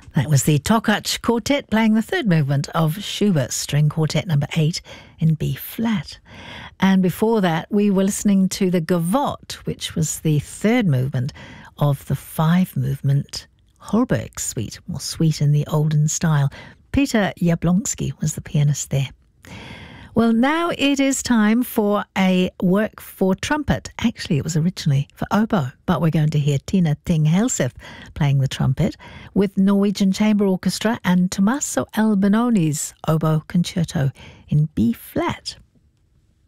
That was the Tokach Quartet playing the third movement of Schubert's String Quartet number 8 in B flat. And before that, we were listening to the Gavotte, which was the third movement of the 5-movement Holberg suite, more suite in the olden style. Peter Jablonski was the pianist there. Well, now it is time for a work for trumpet. Actually, it was originally for oboe, but we're going to hear Tina Ting Helseth playing the trumpet with Norwegian Chamber Orchestra and Tommaso Albinoni's oboe concerto in B flat.